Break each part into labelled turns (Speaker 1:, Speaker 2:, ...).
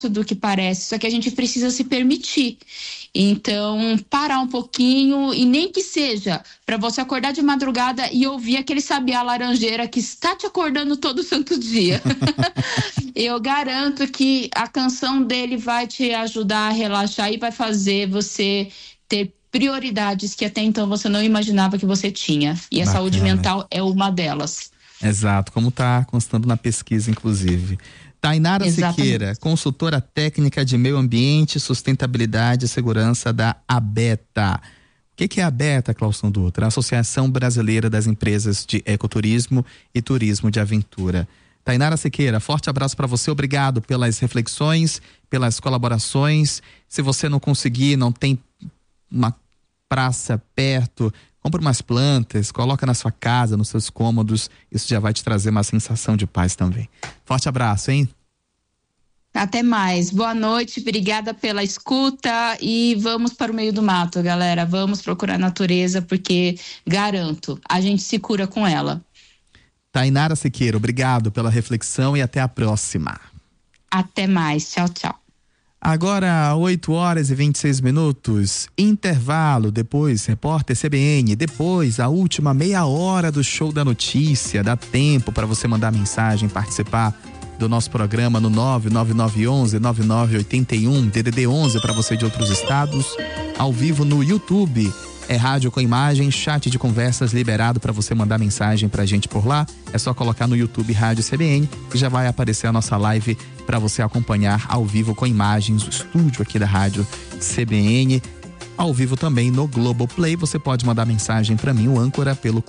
Speaker 1: do que parece, só que a gente precisa se permitir. Então, parar um pouquinho, e nem que seja para você acordar de madrugada e ouvir aquele sabiá laranjeira que está te acordando todo santo dia. Eu garanto que a canção dele vai te ajudar a relaxar e vai fazer você ter prioridades que até então você não imaginava que você tinha. E a saúde mental é uma delas.
Speaker 2: Exato, como está constando na pesquisa, inclusive. Tainara Siqueira, consultora técnica de meio ambiente, sustentabilidade e segurança da ABETA. O que é a ABETA, Clauson Dutra? A Associação Brasileira das Empresas de Ecoturismo e Turismo de Aventura. Tainara Siqueira, forte abraço para você, obrigado pelas reflexões, pelas colaborações. Se você não conseguir, não tem uma praça perto, compra umas plantas, coloca na sua casa, nos seus cômodos, isso já vai te trazer uma sensação de paz também. Forte abraço, hein?
Speaker 1: Até mais, boa noite, obrigada pela escuta e vamos para o meio do mato, galera, vamos procurar a natureza porque, garanto, a gente se cura com ela.
Speaker 2: Tainara Siqueira, obrigado pela reflexão e até a próxima.
Speaker 1: Até mais, tchau, tchau.
Speaker 2: Agora, 8h26, intervalo, depois Repórter CBN, depois a última meia hora do Show da Notícia. Dá tempo para você mandar mensagem, participar do nosso programa no 99911-9981, DDD 11 para você de outros estados, ao vivo no YouTube. É rádio com imagem, chat de conversas liberado para você mandar mensagem pra gente por lá. É só colocar no YouTube Rádio CBN e já vai aparecer a nossa live para você acompanhar ao vivo com imagens, o estúdio aqui da Rádio CBN. Ao vivo também no Globoplay, você pode mandar mensagem para mim, o âncora, pelo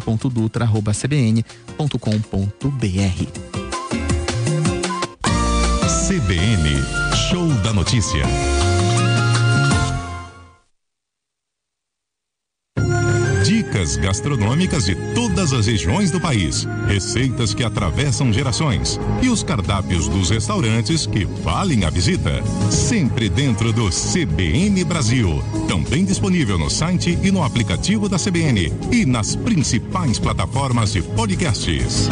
Speaker 2: clauson.dutra@cbn.com.br.
Speaker 3: CBN, Show da Notícia. Dicas gastronômicas de todas as regiões do país, receitas que atravessam gerações e os cardápios dos restaurantes que valem a visita. Sempre dentro do CBN Brasil. Também disponível no site e no aplicativo da CBN e nas principais plataformas de podcasts.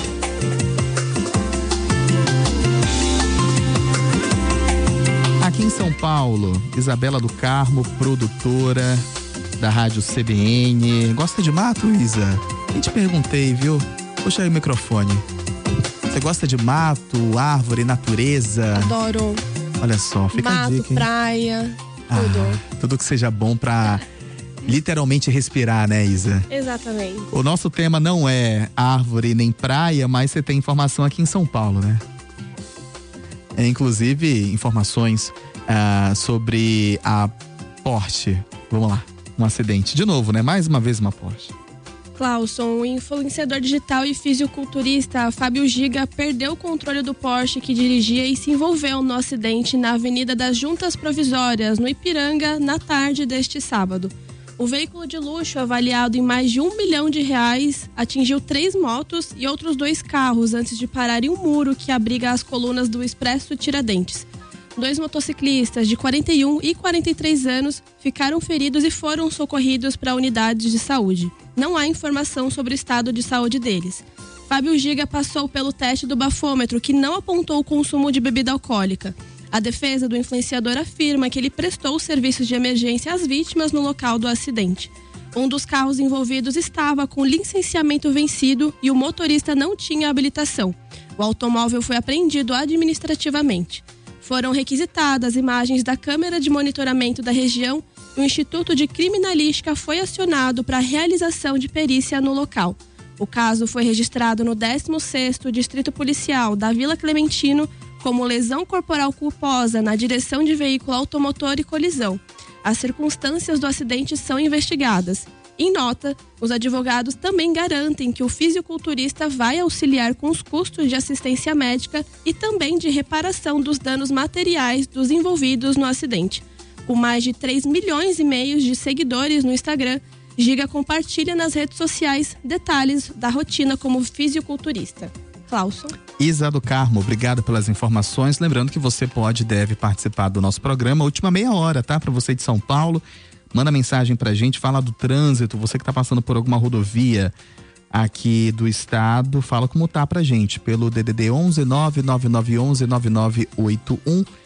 Speaker 2: Aqui em São Paulo, Isabela do Carmo, produtora da Rádio CBN. Gosta de mato, Isa? Nem te perguntei, viu? Puxa aí o microfone. Você gosta de mato, árvore, natureza?
Speaker 4: Adoro.
Speaker 2: Olha só, fica
Speaker 4: mato,
Speaker 2: a dica, hein?
Speaker 4: praia, tudo.
Speaker 2: Tudo que seja bom pra literalmente respirar, né, Isa?
Speaker 4: Exatamente.
Speaker 2: O nosso tema não é árvore nem praia, mas você tem informação aqui em São Paulo, né? Inclusive, informações sobre a Porsche. Vamos lá. Um acidente. De novo, né? Mais uma vez uma Porsche.
Speaker 4: Clauson, o influenciador digital e fisiculturista Fábio Giga perdeu o controle do Porsche que dirigia e se envolveu no acidente na Avenida das Juntas Provisórias, no Ipiranga, na tarde deste sábado. O veículo de luxo, avaliado em mais de R$1 milhão, atingiu 3 motos e outros 2 carros antes de parar em um muro que abriga as colunas do Expresso Tiradentes. 2 motociclistas de 41 e 43 anos ficaram feridos e foram socorridos para unidades de saúde. Não há informação sobre o estado de saúde deles. Fábio Giga passou pelo teste do bafômetro, que não apontou o consumo de bebida alcoólica. A defesa do influenciador afirma que ele prestou serviços de emergência às vítimas no local do acidente. Um dos carros envolvidos estava com licenciamento vencido e o motorista não tinha habilitação. O automóvel foi apreendido administrativamente. Foram requisitadas imagens da câmera de monitoramento da região e o Instituto de Criminalística foi acionado para a realização de perícia no local. O caso foi registrado no 16º Distrito Policial da Vila Clementino como lesão corporal culposa na direção de veículo automotor e colisão. As circunstâncias do acidente são investigadas. Em nota, os advogados também garantem que o fisiculturista vai auxiliar com os custos de assistência médica e também de reparação dos danos materiais dos envolvidos no acidente. Com mais de 3,5 milhões de seguidores no Instagram, Giga compartilha nas redes sociais detalhes da rotina como fisiculturista. Clauson.
Speaker 2: Isa do Carmo, obrigado pelas informações. Lembrando que você pode e deve participar do nosso programa, última meia hora, tá? Para você de São Paulo. Manda mensagem pra gente, fala do trânsito, você que tá passando por alguma rodovia, aqui do estado. Fala como tá pra gente pelo DDD 11 99911 9981